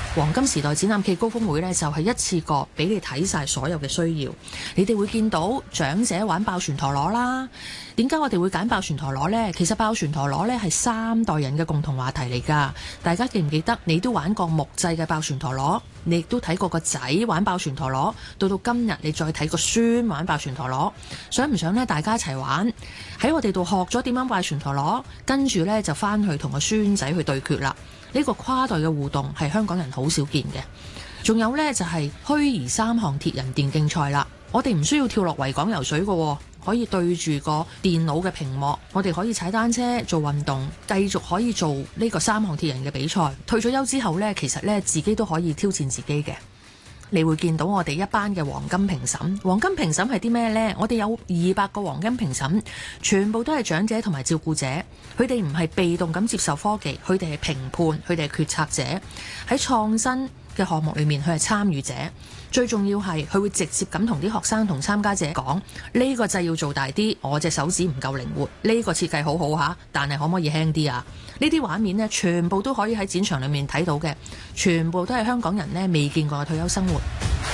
黃金時代展覽暨高峰會呢，就係一次過俾你睇晒所有嘅需要。你哋會見到長者玩爆旋陀螺啦。點解我哋會揀爆旋陀螺呢？其實爆旋陀螺呢係3代人嘅共同話題嚟㗎。大家記唔記得？你都玩過木製嘅爆旋陀螺，你亦都睇過個仔玩爆旋陀螺。到今日你再睇個孫玩爆旋陀螺，想唔想呢？大家一齊玩？喺我哋度學咗點樣爆旋陀螺，跟住呢就翻去同個孫仔去對決啦。呢個跨代嘅互動係香港人好少見嘅。仲有呢，就係虛擬3項鐵人電競賽啦。我哋唔需要跳落維港游水嘅，可以對住個電腦嘅屏幕，我哋可以踩單車做運動，繼續可以做呢個3項鐵人嘅比賽。退咗休之後呢，其實呢自己都可以挑戰自己嘅。你會見到我哋一班嘅黃金評審。黃金評審係啲咩呢？我哋有200個黃金評審，全部都係長者同埋照顧者。佢哋唔係被動咁接受科技，佢哋係評判，佢哋係決策者。喺創新嘅項目裏面，佢係參與者。最重要係佢會直接咁同啲學生同參加者講：呢個掣要做大啲，我隻手指唔夠靈活。呢個設計好好嚇，但係可唔可以輕啲啊？呢啲畫面呢，全部都可以喺展場裏面睇到嘅，全部都係香港人呢未見過嘅退休生活。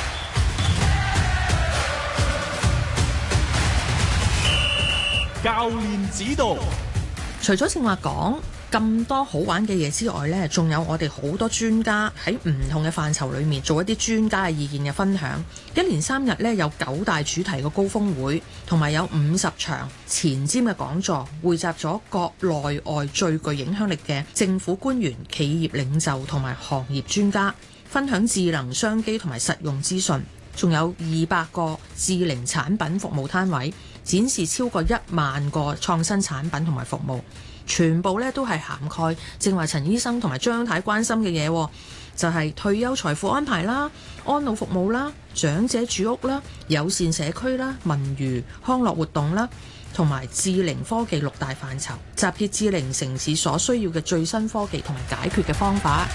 教練指導。 除咗正話講咁多好玩嘅嘢之外呢，仲有我哋好多專家喺唔同嘅範疇裏面做一啲專家嘅意見嘅分享。一連3日呢，有9大主題嘅高峰會，同埋有50場前瞻嘅講座，匯集咗國內外最具影響力嘅政府官員、企業領袖同埋行業專家，分享智能商機同埋實用資訊。仲有200個智齡產品服務攤位，展示超過1萬個創新產品同埋服務，全部咧都係涵蓋正話陳醫生同埋張太關心嘅嘢，就係退休財富安排啦、安老服務啦、長者住屋啦、友善社區啦、文娛康樂活動啦，同埋智齡科技6大範疇，集結智齡城市所需要嘅最新科技同埋解決嘅方法。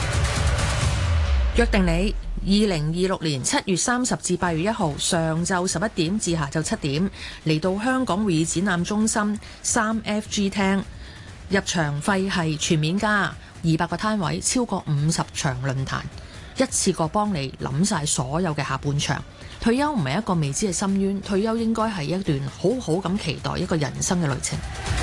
約定你2026年7月30至8月1號上晝11點至下晝7點嚟到香港會議展覽中心 3FG 廳，入場費係全面加，200個攤位，超過50場論壇，一次過幫你諗晒所有嘅下半場。退休唔係一個未知嘅深淵，退休應該係一段好好咁期待一個人生嘅旅程。